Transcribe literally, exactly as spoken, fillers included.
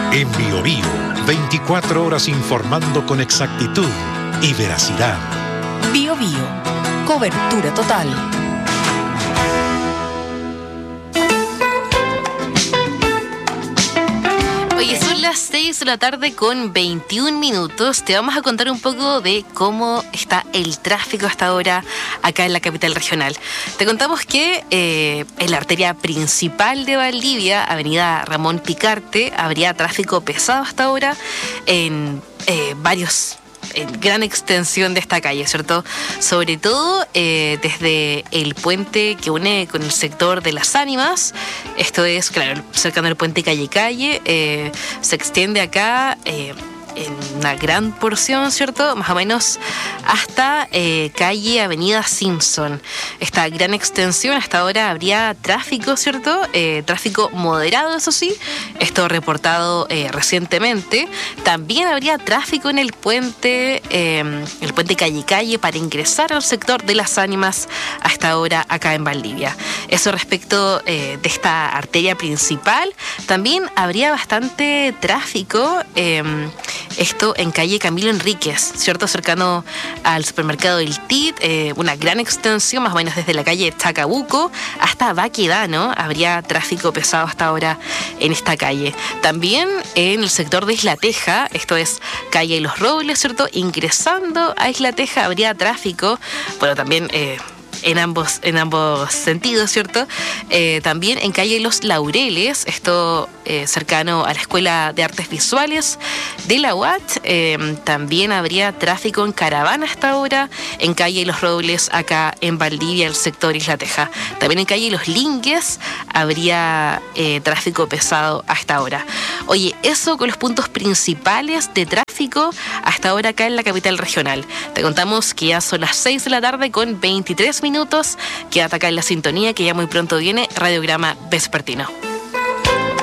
En Bio Bio, veinticuatro horas informando con exactitud y veracidad. Bio Bio, cobertura total. Oye, son las seis de la tarde con veintiún minutos. Te vamos a contar un poco de cómo está el tráfico hasta ahora acá en la capital regional. Te contamos que eh, en la arteria principal de Valdivia, avenida Ramón Picarte, habría tráfico pesado hasta ahora en eh, varios... en gran extensión de esta calle, ¿cierto? Sobre todo eh, desde el puente que une con el sector de Las Ánimas. Esto es, claro, cercano al puente Calle Calle. Eh, se extiende acá eh, en una gran porción, ¿cierto? Más o menos hasta eh, calle Avenida Simpson. Esta gran extensión, hasta ahora habría tráfico, ¿cierto? Eh, tráfico moderado, eso sí. Esto reportado eh, recientemente. También habría tráfico en el puente, eh, el puente Calle Calle para ingresar al sector de Las Ánimas hasta ahora acá en Valdivia. Eso respecto eh, de esta arteria principal. También habría bastante tráfico. Eh, Esto en calle Camilo Enríquez, ¿cierto? Cercano al supermercado del T I T, eh, una gran extensión, más o menos desde la calle Chacabuco hasta Baquedano. Habría tráfico pesado hasta ahora en esta calle. También en el sector de Isla Teja, esto es calle Los Robles, ¿cierto? Ingresando a Isla Teja habría tráfico, bueno, también... Eh, En ambos, en ambos sentidos, ¿cierto? Eh, también en calle Los Laureles, esto eh, cercano a la Escuela de Artes Visuales de la U A T. Eh, también habría tráfico en caravana hasta ahora, en calle Los Robles, acá en Valdivia, el sector Isla Teja. También en calle Los Lingues habría eh, tráfico pesado hasta ahora. Oye, eso con los puntos principales de tráfico hasta ahora acá en la capital regional. Te contamos que ya son las seis de la tarde con veintitrés minutos. Quédate acá en la sintonía, que ya muy pronto viene Radiograma Vespertino.